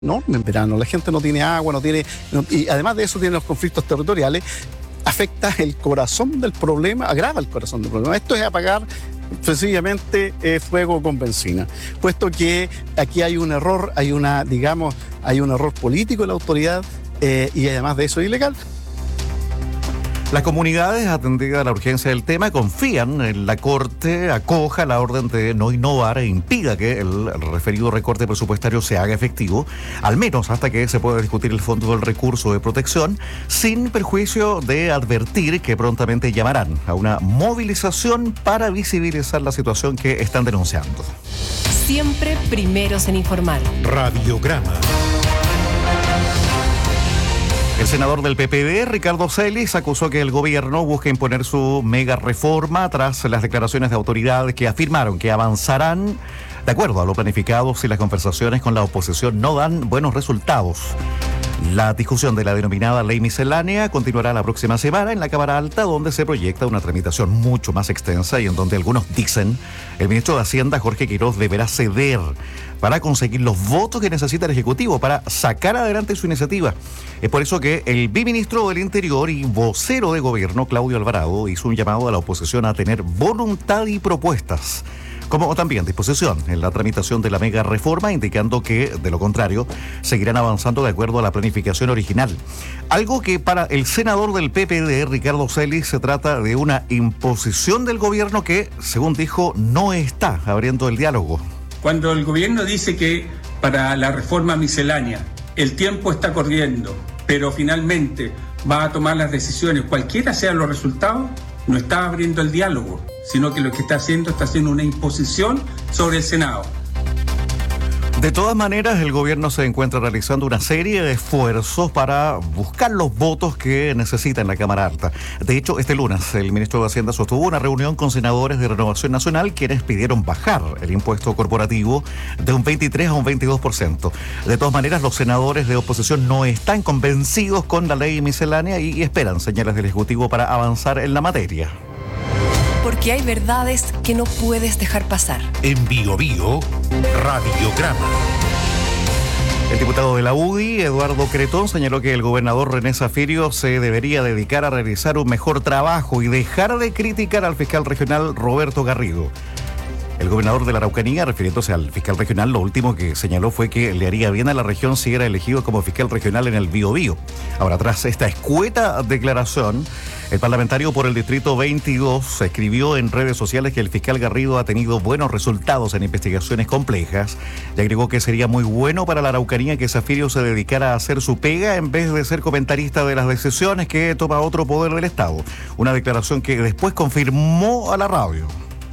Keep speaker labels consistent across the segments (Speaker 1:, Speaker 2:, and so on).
Speaker 1: enorme en verano, la gente no tiene agua, y además de eso tiene los conflictos territoriales, afecta el corazón del problema, agrava el corazón del problema. Esto es apagar sencillamente fuego con benzina, puesto que aquí hay un error, hay un error político en la autoridad y además de eso ilegal.
Speaker 2: Las comunidades, atendida a la urgencia del tema, confían en la Corte acoja la orden de no innovar e impida que el referido recorte presupuestario se haga efectivo, al menos hasta que se pueda discutir el fondo del recurso de protección, sin perjuicio de advertir que prontamente llamarán a una movilización para visibilizar la situación que están denunciando.
Speaker 3: Siempre primeros en informar.
Speaker 4: Radiograma.
Speaker 2: El senador del PPD, Ricardo Celis, acusó que el gobierno busca imponer su mega reforma tras las declaraciones de autoridades que afirmaron que avanzarán de acuerdo a lo planificado si las conversaciones con la oposición no dan buenos resultados. La discusión de la denominada ley miscelánea continuará la próxima semana en la Cámara Alta, donde se proyecta una tramitación mucho más extensa y en donde algunos dicen el ministro de Hacienda, Jorge Quiroz, deberá ceder para conseguir los votos que necesita el Ejecutivo para sacar adelante su iniciativa. Es por eso que el biministro del Interior y vocero de gobierno, Claudio Alvarado, hizo un llamado a la oposición a tener voluntad y propuestas, como también disposición en la tramitación de la mega reforma, indicando que, de lo contrario, seguirán avanzando de acuerdo a la planificación original. Algo que para el senador del PPD, Ricardo Celis, se trata de una imposición del gobierno que, según dijo, no está abriendo el diálogo.
Speaker 5: Cuando el gobierno dice que para la reforma miscelánea el tiempo está corriendo, pero finalmente va a tomar las decisiones, cualquiera sean los resultados, no está abriendo el diálogo, sino que lo que está haciendo una imposición sobre el Senado.
Speaker 2: De todas maneras, el gobierno se encuentra realizando una serie de esfuerzos para buscar los votos que necesita en la Cámara Alta. De hecho, este lunes el ministro de Hacienda sostuvo una reunión con senadores de Renovación Nacional quienes pidieron bajar el impuesto corporativo de un 23 a un 22%. De todas maneras, los senadores de oposición no están convencidos con la ley miscelánea y esperan señales del Ejecutivo para avanzar en la materia.
Speaker 3: Porque hay verdades que no puedes dejar pasar.
Speaker 4: En Bio Bio, Radiograma.
Speaker 2: El diputado de la UDI, Eduardo Cretón, señaló que el gobernador René Zafirio se debería dedicar a realizar un mejor trabajo y dejar de criticar al fiscal regional Roberto Garrido. El gobernador de la Araucanía, refiriéndose al fiscal regional, lo último que señaló fue que le haría bien a la región si era elegido como fiscal regional en el Biobío. Ahora, tras esta escueta declaración, el parlamentario por el Distrito 22 escribió en redes sociales que el fiscal Garrido ha tenido buenos resultados en investigaciones complejas y agregó que sería muy bueno para la Araucanía que Zafirio se dedicara a hacer su pega en vez de ser comentarista de las decisiones que toma otro poder del Estado. Una declaración que después confirmó a la radio.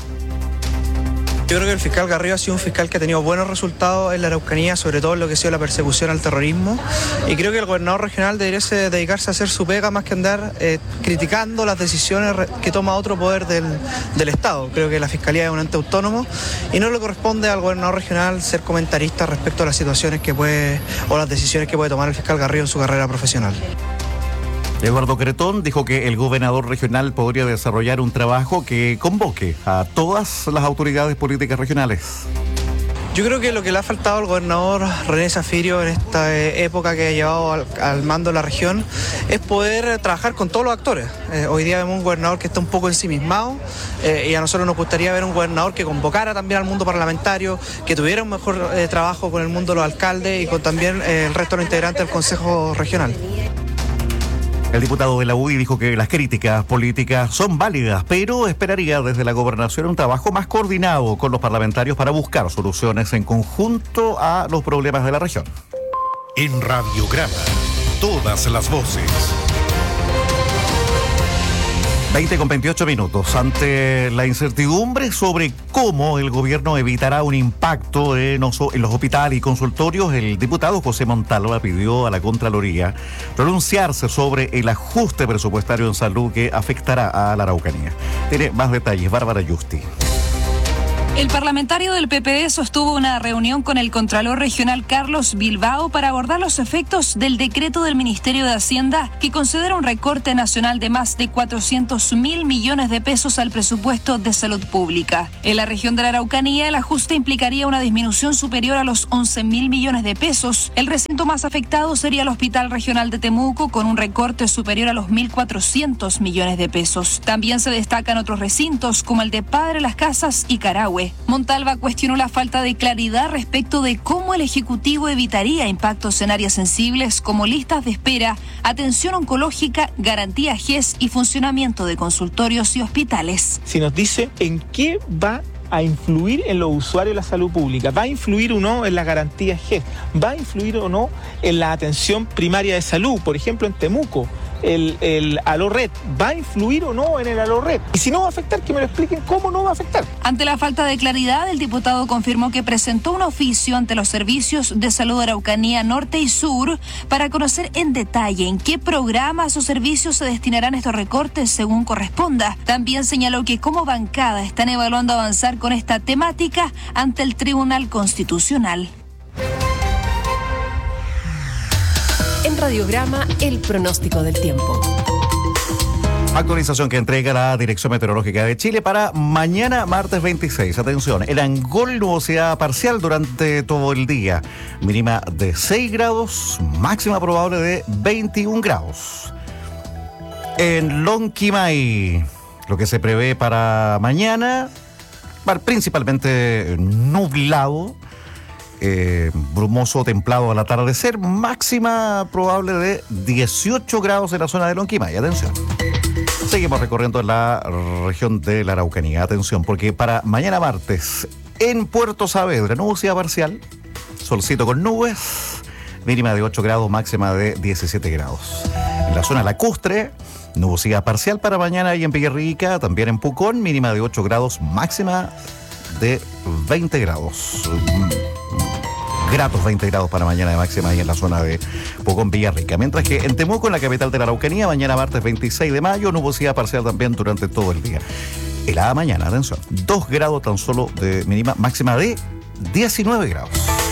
Speaker 6: Yo creo que el fiscal Garrido ha sido un fiscal que ha tenido buenos resultados en la Araucanía, sobre todo en lo que ha sido la persecución al terrorismo. Y creo que el gobernador regional debería dedicarse a hacer su pega más que andar criticando las decisiones que toma otro poder del Estado. Creo que la fiscalía es un ente autónomo y no le corresponde al gobernador regional ser comentarista respecto a las situaciones o las decisiones que puede tomar el fiscal Garrido en su carrera profesional.
Speaker 2: Eduardo Cretón dijo que el gobernador regional podría desarrollar un trabajo que convoque a todas las autoridades políticas regionales.
Speaker 6: Yo creo que lo que le ha faltado al gobernador René Zafirio en esta época que ha llevado al mando de la región es poder trabajar con todos los actores. Hoy día vemos un gobernador que está un poco ensimismado y a nosotros nos gustaría ver un gobernador que convocara también al mundo parlamentario, que tuviera un mejor trabajo con el mundo de los alcaldes y con también el resto de los integrantes del Consejo Regional.
Speaker 2: El diputado de la UDI dijo que las críticas políticas son válidas, pero esperaría desde la gobernación un trabajo más coordinado con los parlamentarios para buscar soluciones en conjunto a los problemas de la región.
Speaker 4: En Radiograma, todas las voces.
Speaker 2: 20:28. Ante la incertidumbre sobre cómo el gobierno evitará un impacto en los hospitales y consultorios, el diputado José Montalva pidió a la Contraloría pronunciarse sobre el ajuste presupuestario en salud que afectará a la Araucanía. Tiene más detalles Bárbara Yusti.
Speaker 7: El parlamentario del PPD sostuvo una reunión con el Contralor Regional Carlos Bilbao para abordar los efectos del decreto del Ministerio de Hacienda que considera un recorte nacional de más de 400.000 millones de pesos al presupuesto de salud pública. En la región de la Araucanía, el ajuste implicaría una disminución superior a los 11.000 millones de pesos. El recinto más afectado sería el Hospital Regional de Temuco, con un recorte superior a los 1.400 millones de pesos. También se destacan otros recintos, como el de Padre Las Casas y Carahue. Montalva cuestionó la falta de claridad respecto de cómo el Ejecutivo evitaría impactos en áreas sensibles como listas de espera, atención oncológica, garantía GES y funcionamiento de consultorios y hospitales.
Speaker 8: Si nos dice en qué va a influir en los usuarios de la salud pública, va a influir o no en las garantías GES, va a influir o no en la atención primaria de salud, por ejemplo en Temuco, el Alorred, ¿va a influir o no en el Alorred? Y si no va a afectar, que me lo expliquen cómo no va a afectar.
Speaker 7: Ante la falta de claridad, el diputado confirmó que presentó un oficio ante los servicios de salud de Araucanía Norte y Sur para conocer en detalle en qué programas o servicios se destinarán estos recortes según corresponda. También señaló que como bancada están evaluando avanzar con esta temática ante el Tribunal Constitucional.
Speaker 3: En Radiograma, el pronóstico del tiempo.
Speaker 2: Actualización que entrega la Dirección Meteorológica de Chile para mañana, martes 26. Atención, en Angol, nubosidad parcial durante todo el día. Mínima de 6 grados, máxima probable de 21 grados. En Lonquimay, lo que se prevé para mañana, principalmente nublado. Brumoso templado al atardecer, máxima probable de 18 grados en la zona de Lonquimay. Atención. Seguimos recorriendo la región de la Araucanía. Atención, porque para mañana martes en Puerto Saavedra, nubosidad parcial, solcito con nubes, mínima de 8 grados, máxima de 17 grados. En la zona lacustre, nubosidad parcial para mañana y en Villarrica, también en Pucón, mínima de 8 grados, máxima de 20 grados. Gratos 20 grados para mañana de máxima ahí en la zona de Pucón, Villarrica. Mientras que en Temuco, en la capital de la Araucanía, mañana martes 26 de mayo, nubosidad parcial también durante todo el día. Helada mañana, atención, 2 grados tan solo de mínima, máxima de 19 grados.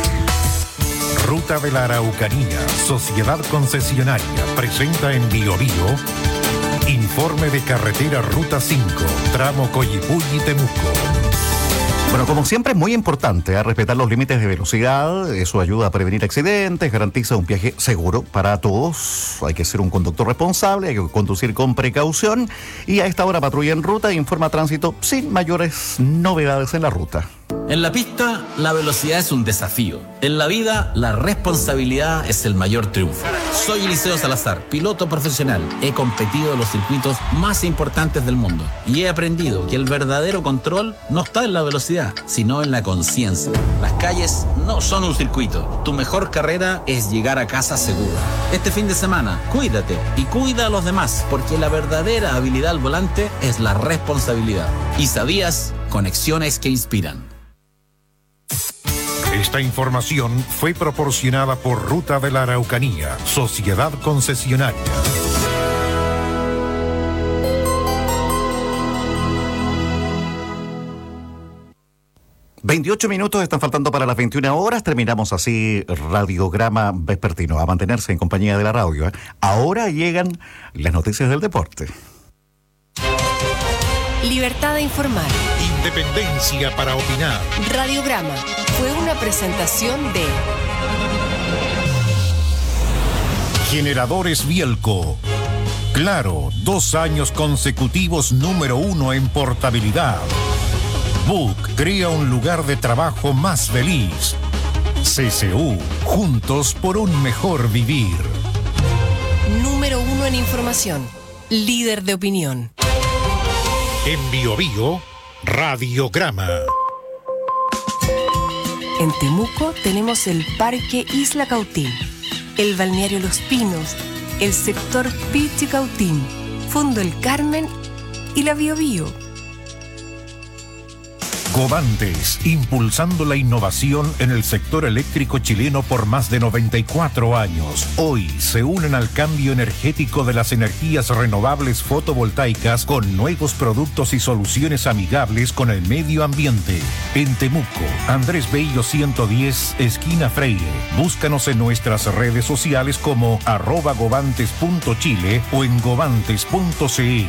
Speaker 4: Ruta de la Araucanía, Sociedad Concesionaria, presenta en Bio Bio informe de carretera Ruta 5, tramo Coyipulli-Temuco.
Speaker 2: Bueno, como siempre es muy importante respetar los límites de velocidad, eso ayuda a prevenir accidentes, garantiza un viaje seguro para todos, hay que ser un conductor responsable, hay que conducir con precaución y a esta hora Patrulla en Ruta informa tránsito sin mayores novedades en la ruta.
Speaker 9: En la pista, la velocidad es un desafío. En la vida, la responsabilidad es el mayor triunfo. Soy Eliseo Salazar, piloto profesional. He competido en los circuitos más importantes del mundo y he aprendido que el verdadero control no está en la velocidad, sino en la conciencia. Las calles no son un circuito. Tu mejor carrera es llegar a casa seguro. Este fin de semana, cuídate y cuida a los demás, porque la verdadera habilidad al volante es la responsabilidad. ¿Y sabías? Conexiones que inspiran.
Speaker 4: Esta información fue proporcionada por Ruta de la Araucanía, Sociedad Concesionaria.
Speaker 2: ...28 están faltando para las 21 horas... ...terminamos así Radiograma Vespertino... ...a mantenerse en compañía de la radio. Ahora llegan las noticias del deporte.
Speaker 3: Libertad de informar.
Speaker 4: Independencia para opinar.
Speaker 3: Radiograma fue una presentación de
Speaker 4: Generadores Bielco. Claro, 2 años consecutivos número 1 en portabilidad. Book crea un lugar de trabajo más feliz. CCU, juntos por un mejor vivir.
Speaker 3: Número 1 en información. Líder de opinión.
Speaker 4: En Bio Bio, Radiograma.
Speaker 3: En Temuco tenemos el Parque Isla Cautín, el Balneario Los Pinos, el sector Pichi Cautín, Fondo El Carmen y la Bio Bio.
Speaker 4: Govantes, impulsando la innovación en el sector eléctrico chileno por más de 94 años. Hoy se unen al cambio energético de las energías renovables fotovoltaicas con nuevos productos y soluciones amigables con el medio ambiente. En Temuco, Andrés Bello 110, esquina Freire. Búscanos en nuestras redes sociales como @govantes.chile o en govantes.cl.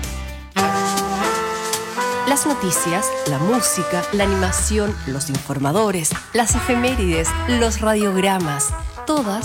Speaker 3: Las noticias, la música, la animación, los informadores, las efemérides, los radiogramas, todas